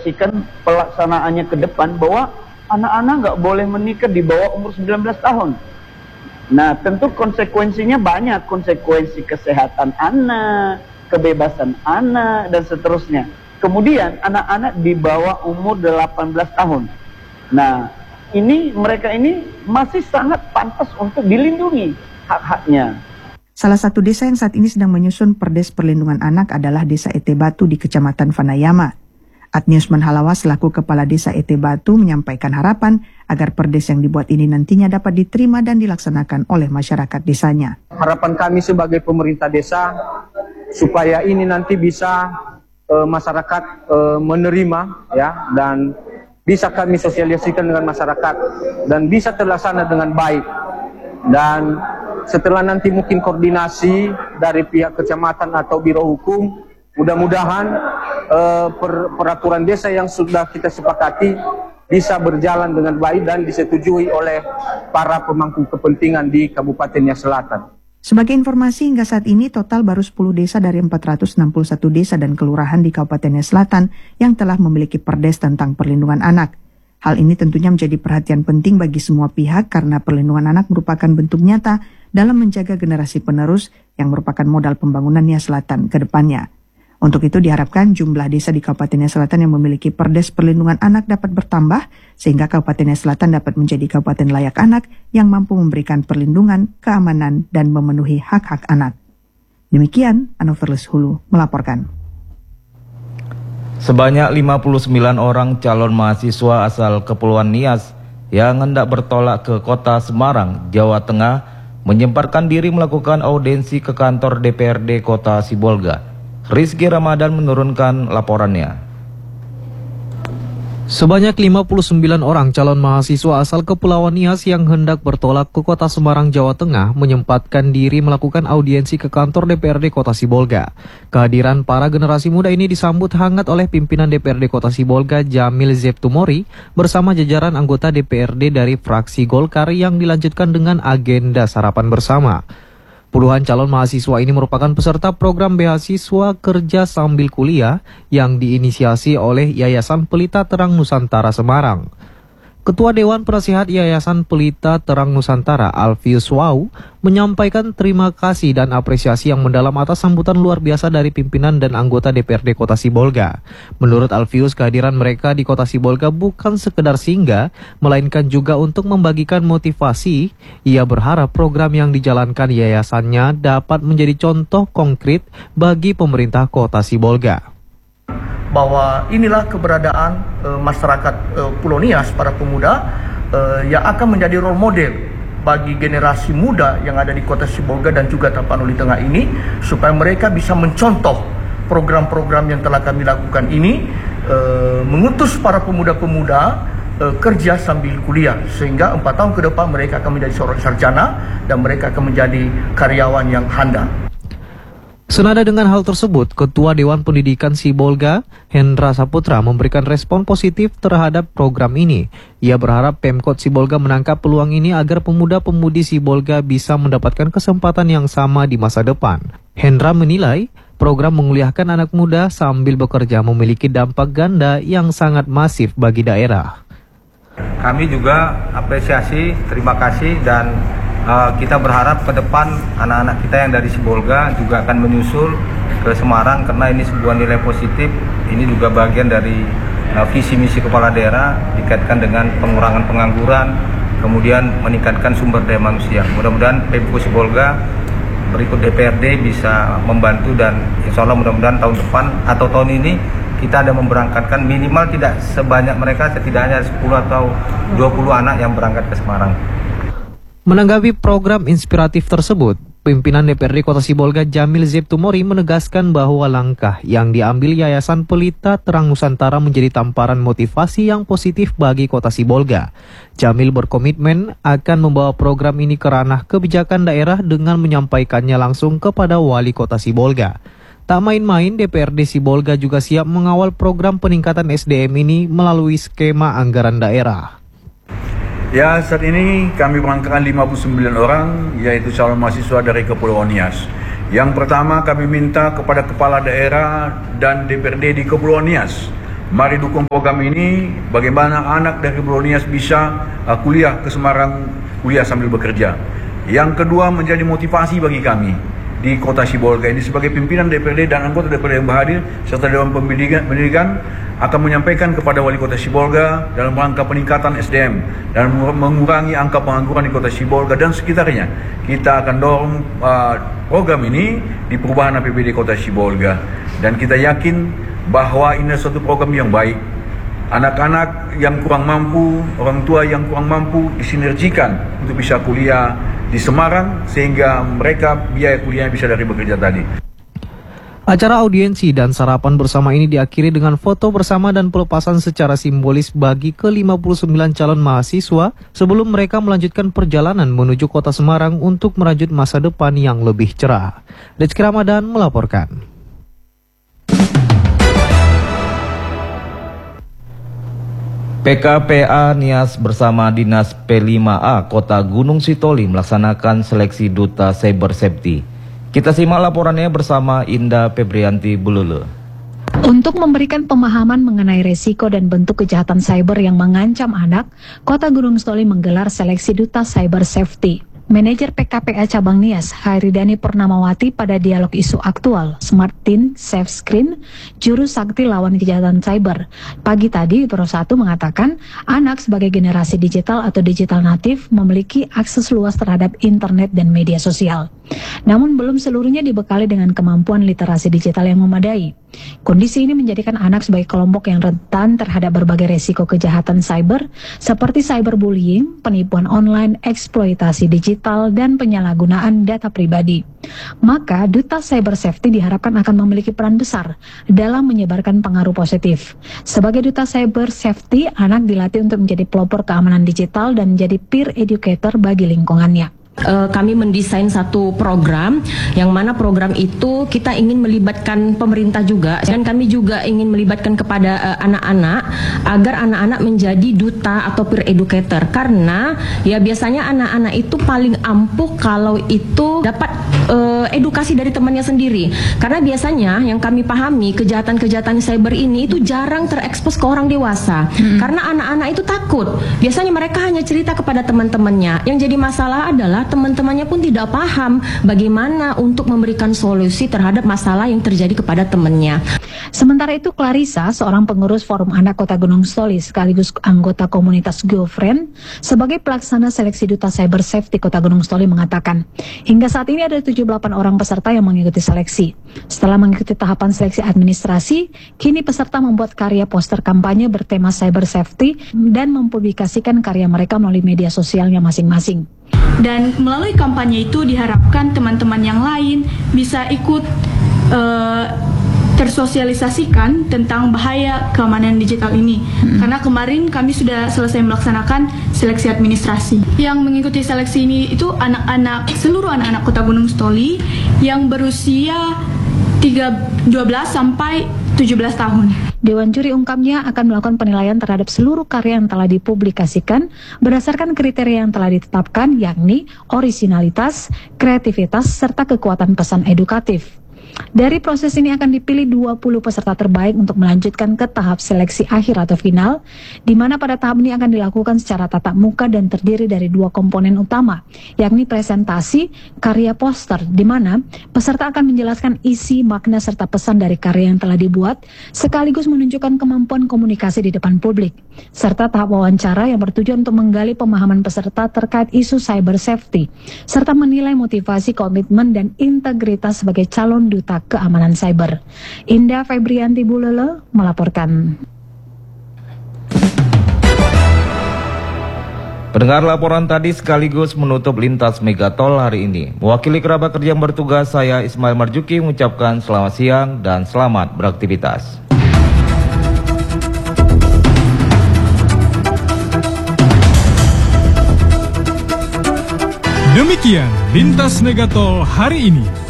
sosialisasikan pelaksanaannya ke depan bahwa anak-anak nggak boleh menikah di bawah umur 19 tahun. Nah, tentu konsekuensinya banyak, konsekuensi kesehatan anak, kebebasan anak, dan seterusnya. Kemudian anak-anak di bawah umur 18 tahun. Nah, mereka ini masih sangat pantas untuk dilindungi hak-haknya. Salah satu desa yang saat ini sedang menyusun Perdes Perlindungan Anak adalah Desa Ete Batu di Kecamatan Vanayama. Adniusman Halawa selaku Kepala Desa Ete Batu menyampaikan harapan agar perdes yang dibuat ini nantinya dapat diterima dan dilaksanakan oleh masyarakat desanya. Harapan kami sebagai pemerintah desa supaya ini nanti bisa masyarakat menerima ya, dan bisa kami sosialisasikan dengan masyarakat dan bisa terlaksana dengan baik. Dan setelah nanti mungkin koordinasi dari pihak kecamatan atau biro hukum, mudah-mudahan peraturan desa yang sudah kita sepakati bisa berjalan dengan baik dan disetujui oleh para pemangku kepentingan di Kabupaten Nias Selatan. Sebagai informasi, hingga saat ini total baru 10 desa dari 461 desa dan kelurahan di Kabupaten Nias Selatan yang telah memiliki perdes tentang perlindungan anak. Hal ini tentunya menjadi perhatian penting bagi semua pihak karena perlindungan anak merupakan bentuk nyata dalam menjaga generasi penerus yang merupakan modal pembangunan Nias Selatan ke depannya. Untuk itu diharapkan jumlah desa di Kabupaten Nias Selatan yang memiliki perdes perlindungan anak dapat bertambah sehingga Kabupaten Nias Selatan dapat menjadi kabupaten layak anak yang mampu memberikan perlindungan, keamanan, dan memenuhi hak-hak anak. Demikian, Anoverlis Hulu melaporkan. Sebanyak 59 orang calon mahasiswa asal Kepulauan Nias yang hendak bertolak ke kota Semarang, Jawa Tengah menyemparkan diri melakukan audiensi ke kantor DPRD Kota Sibolga. Rizky Ramadan menurunkan laporannya. Sebanyak 59 orang calon mahasiswa asal Kepulauan Nias yang hendak bertolak ke kota Semarang, Jawa Tengah menyempatkan diri melakukan audiensi ke kantor DPRD Kota Sibolga. Kehadiran para generasi muda ini disambut hangat oleh pimpinan DPRD Kota Sibolga Jamil Zeptumori bersama jajaran anggota DPRD dari fraksi Golkar yang dilanjutkan dengan agenda sarapan bersama. Puluhan calon mahasiswa ini merupakan peserta program beasiswa kerja sambil kuliah yang diinisiasi oleh Yayasan Pelita Terang Nusantara Semarang. Ketua Dewan Penasihat Yayasan Pelita Terang Nusantara, Alfius Wau, menyampaikan terima kasih dan apresiasi yang mendalam atas sambutan luar biasa dari pimpinan dan anggota DPRD Kota Sibolga. Menurut Alfius, kehadiran mereka di Kota Sibolga bukan sekedar singgah, melainkan juga untuk membagikan motivasi. Ia berharap program yang dijalankan yayasannya dapat menjadi contoh konkret bagi pemerintah Kota Sibolga. Bahwa inilah keberadaan masyarakat Pulau Nias, para pemuda yang akan menjadi role model bagi generasi muda yang ada di Kota Sibolga dan juga Tapanuli Tengah ini, supaya mereka bisa mencontoh program-program yang telah kami lakukan ini, mengutus para pemuda-pemuda kerja sambil kuliah, sehingga 4 tahun ke depan mereka akan menjadi seorang sarjana dan mereka akan menjadi karyawan yang handal. Senada dengan hal tersebut, Ketua Dewan Pendidikan Sibolga, Hendra Saputra, memberikan respon positif terhadap program ini. Ia berharap Pemkot Sibolga menangkap peluang ini agar pemuda-pemudi Sibolga bisa mendapatkan kesempatan yang sama di masa depan. Hendra menilai, program menguliahkan anak muda sambil bekerja memiliki dampak ganda yang sangat masif bagi daerah. Kami juga apresiasi, terima kasih, dan kita berharap ke depan anak-anak kita yang dari Sibolga juga akan menyusul ke Semarang karena ini sebuah nilai positif. Ini juga bagian dari visi misi kepala daerah dikaitkan dengan pengurangan pengangguran, kemudian meningkatkan sumber daya manusia. Mudah-mudahan Pemko Sibolga berikut DPRD bisa membantu dan insya Allah mudah-mudahan tahun depan atau tahun ini kita ada memberangkatkan minimal tidak sebanyak mereka, setidaknya 10 atau 20 anak yang berangkat ke Semarang. Menanggapi program inspiratif tersebut, pimpinan DPRD Kota Sibolga Jamil Zeptumori menegaskan bahwa langkah yang diambil Yayasan Pelita Terang Nusantara menjadi tamparan motivasi yang positif bagi Kota Sibolga. Jamil berkomitmen akan membawa program ini ke ranah kebijakan daerah dengan menyampaikannya langsung kepada Wali Kota Sibolga. Tak main-main, DPRD Sibolga juga siap mengawal program peningkatan SDM ini melalui skema anggaran daerah. Ya, saat ini kami berangkatkan 59 orang, yaitu calon mahasiswa dari Kepulauan Nias. Yang pertama kami minta kepada kepala daerah dan DPRD di Kepulauan Nias Mari dukung program ini, bagaimana anak dari Pulau Nias bisa kuliah ke Semarang, kuliah sambil bekerja. Yang kedua, menjadi motivasi bagi kami di Kota Sibolga ini sebagai pimpinan DPRD dan anggota DPRD yang berhadir serta Dewan Pendidikan akan menyampaikan kepada Wali Kota Sibolga dalam rangka peningkatan SDM dan mengurangi angka pengangguran di Kota Sibolga dan sekitarnya. Kita akan dorong program ini di perubahan APBD Kota Sibolga dan kita yakin bahwa ini suatu program yang baik. Anak-anak yang kurang mampu, orang tua yang kurang mampu disinergikan untuk bisa kuliah di Semarang sehingga mereka biaya kuliahnya bisa dari bekerja tadi. Acara audiensi dan sarapan bersama ini diakhiri dengan foto bersama dan pelepasan secara simbolis bagi ke-59 calon mahasiswa sebelum mereka melanjutkan perjalanan menuju Kota Semarang untuk merajut masa depan yang lebih cerah. Rizky Ramadan melaporkan. PKPA Nias bersama Dinas P5A Kota Gunung Sitoli melaksanakan seleksi Duta Cyber Safety. Kita simak laporannya bersama Indah Febrianti Bululu. Untuk memberikan pemahaman mengenai resiko dan bentuk kejahatan cyber yang mengancam anak, Kota Gunung Sitoli menggelar seleksi Duta Cyber Safety. Manajer PKPA Cabang Nias, Hairidani Purnamawati pada dialog isu aktual, Smart Teen, Safe Screen, Juru Sakti Lawan Kejahatan Cyber. Pagi tadi, Pro 1 mengatakan, anak sebagai generasi digital atau digital natif memiliki akses luas terhadap internet dan media sosial. Namun belum seluruhnya dibekali dengan kemampuan literasi digital yang memadai. Kondisi ini menjadikan anak sebagai kelompok yang rentan terhadap berbagai resiko kejahatan cyber seperti cyberbullying, penipuan online, eksploitasi digital, dan penyalahgunaan data pribadi. Maka Duta Cyber Safety diharapkan akan memiliki peran besar dalam menyebarkan pengaruh positif. Sebagai Duta Cyber Safety, anak dilatih untuk menjadi pelopor keamanan digital dan menjadi peer educator bagi lingkungannya. Kami mendesain satu program yang mana program itu kita ingin melibatkan pemerintah juga dan kami juga ingin melibatkan kepada anak-anak agar anak-anak menjadi duta atau peer educator karena ya biasanya anak-anak itu paling ampuh kalau itu dapat edukasi dari temannya sendiri karena biasanya yang kami pahami kejahatan-kejahatan cyber ini itu jarang terekspos ke orang dewasa karena anak-anak itu takut biasanya mereka hanya cerita kepada teman-temannya yang jadi masalah adalah teman-temannya pun tidak paham bagaimana untuk memberikan solusi terhadap masalah yang terjadi kepada temannya. Sementara itu, Clarissa, seorang pengurus Forum Anak Kota Gunung Sitoli sekaligus anggota komunitas GoFriend, sebagai pelaksana seleksi Duta Cyber Safety Kota Gunung Sitoli mengatakan, hingga saat ini ada 78 orang peserta yang mengikuti seleksi. Setelah mengikuti tahapan seleksi administrasi, kini peserta membuat karya poster kampanye bertema cyber safety dan mempublikasikan karya mereka melalui media sosialnya masing-masing. Dan melalui kampanye itu diharapkan teman-teman yang lain bisa ikut tersosialisasikan tentang bahaya keamanan digital ini. Karena kemarin kami sudah selesai melaksanakan seleksi administrasi. Yang mengikuti seleksi ini itu seluruh anak-anak Kota Gunung Sitoli yang berusia 12 sampai 17 tahun. Dewan Juri ungkapnya akan melakukan penilaian terhadap seluruh karya yang telah dipublikasikan berdasarkan kriteria yang telah ditetapkan, yakni orisinalitas, kreativitas, serta kekuatan pesan edukatif. Dari proses ini akan dipilih 20 peserta terbaik untuk melanjutkan ke tahap seleksi akhir atau final, di mana pada tahap ini akan dilakukan secara tatap muka dan terdiri dari 2 komponen utama, yakni presentasi, karya poster, di mana peserta akan menjelaskan isi, makna, serta pesan dari karya yang telah dibuat, sekaligus menunjukkan kemampuan komunikasi di depan publik, serta tahap wawancara yang bertujuan untuk menggali pemahaman peserta terkait isu cyber safety, serta menilai motivasi, komitmen, dan integritas sebagai calon duta keamanan cyber. Indah Febrianti Bululu melaporkan. Pendengar, laporan tadi sekaligus menutup lintas Megatol hari ini. Mewakili kerabat kerja yang bertugas, saya Ismail Marjuki mengucapkan selamat siang dan selamat beraktivitas. Demikian lintas Megatol hari ini.